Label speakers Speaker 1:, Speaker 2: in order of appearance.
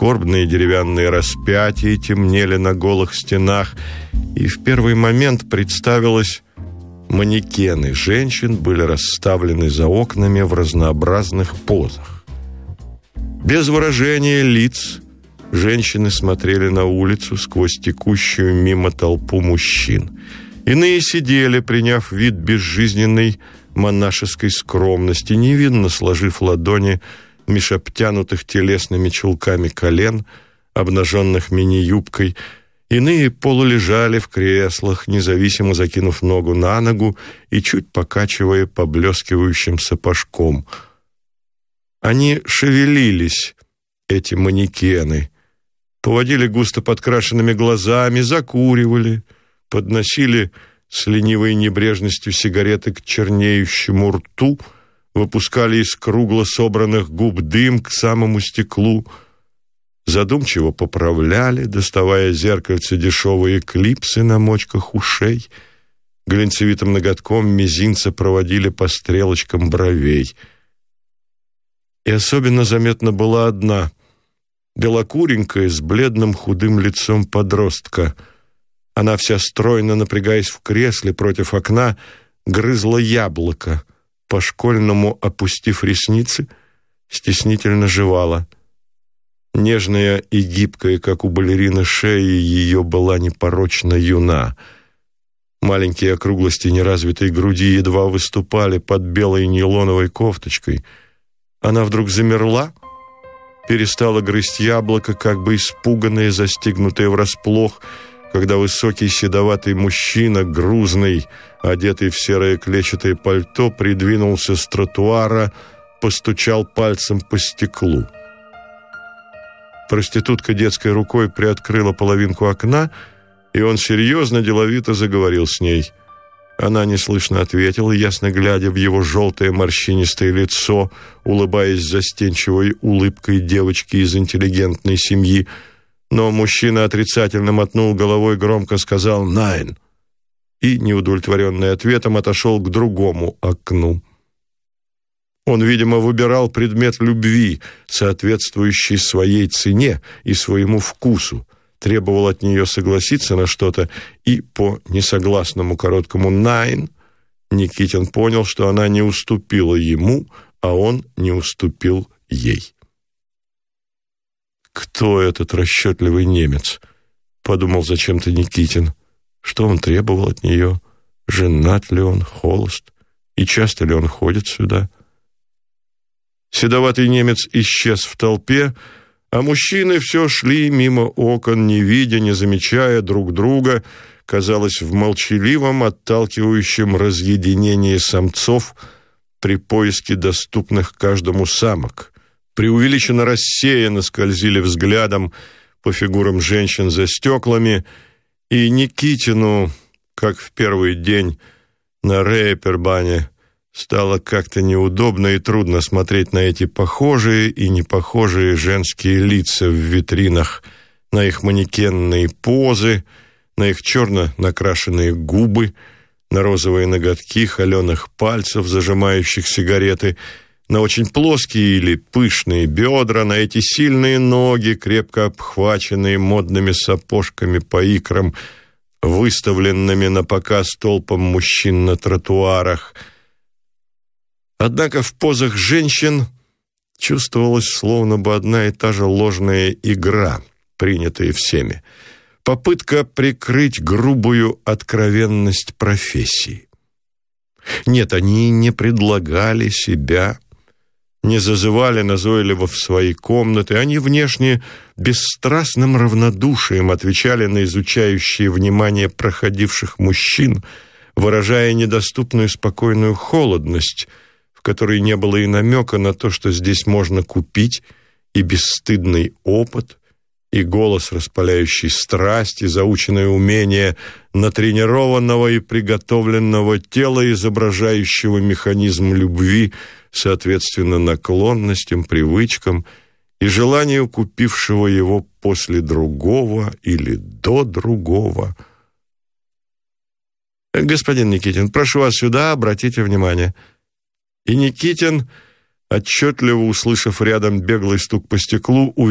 Speaker 1: Скорбные деревянные распятия темнели на голых стенах, и в первый момент представилось: манекены женщин были расставлены за окнами в разнообразных позах. Без выражения лиц женщины смотрели на улицу сквозь текущую мимо толпу мужчин. Иные сидели, приняв вид безжизненной монашеской скромности, невинно сложив ладони меж обтянутых телесными чулками колен, обнаженных мини-юбкой. Иные полулежали в креслах, независимо закинув ногу на ногу и чуть покачивая поблескивающим сапожком. Они шевелились, эти манекены, поводили густо подкрашенными глазами, закуривали, подносили с ленивой небрежностью сигареты к чернеющему рту, выпускали из кругло собранных губ дым к самому стеклу, задумчиво поправляли, доставая зеркальце дешевые клипсы на мочках ушей, глинцевитым ноготком мизинца проводили по стрелочкам бровей. И особенно заметна была одна, белокуренькая, с бледным худым лицом подростка. Она вся стройно, напрягаясь в кресле против окна, грызла яблоко, по-школьному опустив ресницы, стеснительно жевала. Нежная и гибкая, как у балерины, шея ее была непорочно юна. Маленькие округлости неразвитой груди едва выступали под белой нейлоновой кофточкой. Она вдруг замерла, перестала грызть яблоко, как бы испуганная, застигнутая врасплох, когда высокий седоватый мужчина, грузный, одетый в серое клетчатое пальто, придвинулся с тротуара, постучал пальцем по стеклу. Проститутка детской рукой приоткрыла половинку окна, и он серьезно, деловито заговорил с ней. Она неслышно ответила, ясно глядя в его желтое морщинистое лицо, улыбаясь застенчивой улыбкой девочки из интеллигентной семьи. Но мужчина отрицательно мотнул головой, громко сказал «Найн» и, неудовлетворенный ответом, отошел к другому окну. Он, видимо, выбирал предмет любви, соответствующий своей цене и своему вкусу, требовал от нее согласиться на что-то, и по несогласному короткому «Найн» Никитин понял, что она не уступила ему, а он не уступил ей. «Кто этот расчетливый немец?» — подумал зачем-то Никитин. Что он требовал от нее? Женат ли он, холост? И часто ли он ходит сюда? Седоватый немец исчез в толпе, а мужчины все шли мимо окон, не видя, не замечая друг друга, казалось, в молчаливом, отталкивающем разъединении самцов при поиске доступных каждому самок. Преувеличенно рассеянно скользили взглядом по фигурам женщин за стеклами, и Никитину, как в первый день на Рейпербане, стало как-то неудобно и трудно смотреть на эти похожие и непохожие женские лица в витринах, на их манекенные позы, на их черно накрашенные губы, на розовые ноготки холеных пальцев, зажимающих сигареты, на очень плоские или пышные бедра, на эти сильные ноги, крепко обхваченные модными сапожками по икрам, выставленными на показ толпам мужчин на тротуарах. Однако в позах женщин чувствовалась словно бы одна и та же ложная игра, принятая всеми, попытка прикрыть грубую откровенность профессии. Нет, они не предлагали себя, не зазывали назойливо в свои комнаты, они внешне бесстрастным равнодушием отвечали на изучающее внимание проходивших мужчин, выражая недоступную спокойную холодность, в которой не было и намека на то, что здесь можно купить и бесстыдный опыт, и голос, распаляющий страсть, и заученное умение натренированного и приготовленного тела, изображающего механизм любви, соответственно наклонностям, привычкам и желанию купившего его после другого или до другого. «Господин Никитин, прошу вас сюда, обратите внимание». И Никитин, отчетливо услышав рядом беглый стук по стеклу,